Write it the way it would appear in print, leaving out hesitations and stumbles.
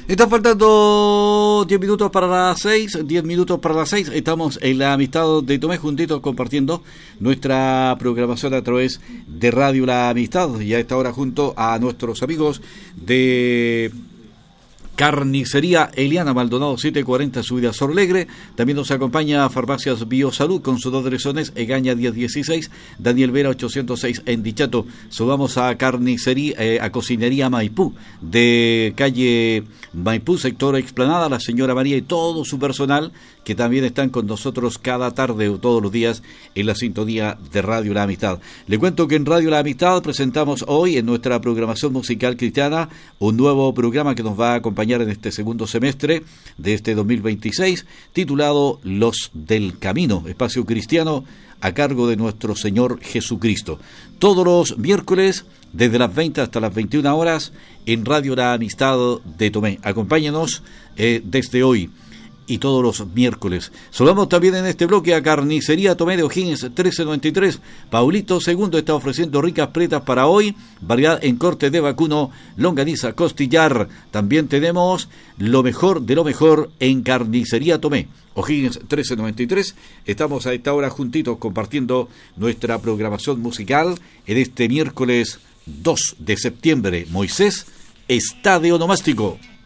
Están faltando 10 minutos para las 6, 10 minutos para las 6. Estamos en la Amistad de Tomé juntitos compartiendo nuestra programación a través de Radio La Amistad. Y a esta hora junto a nuestros amigos de Carnicería Eliana Maldonado 740 Subida Sorlegre. También nos acompaña Farmacias Biosalud con sus dos direcciones, Egaña 1016, Daniel Vera 806 en Dichato. Subamos a Carnicería, a Cocinería Maipú, de calle Maipú, sector Explanada, la señora María y todo su personal que también están con nosotros cada tarde o todos los días en la sintonía de Radio La Amistad. Le cuento que en Radio La Amistad presentamos hoy en nuestra programación musical cristiana un nuevo programa que nos va a acompañar en este segundo semestre de este 2026, titulado Los del Camino, espacio cristiano a cargo de nuestro Señor Jesucristo. Todos los miércoles, desde las 20 hasta las 21 horas, en Radio La Amistad de Tomé. Acompáñenos desde hoy y todos los miércoles. Saludamos también en este bloque a Carnicería Tomé de O'Higgins 1393. Paulito II está ofreciendo ricas pretas para hoy, variedad en corte de vacuno, longaniza, costillar. También tenemos lo mejor de lo mejor en Carnicería Tomé. O'Higgins 1393. Estamos a esta hora juntitos compartiendo nuestra programación musical en este miércoles 2 de septiembre. Moisés está de onomástico.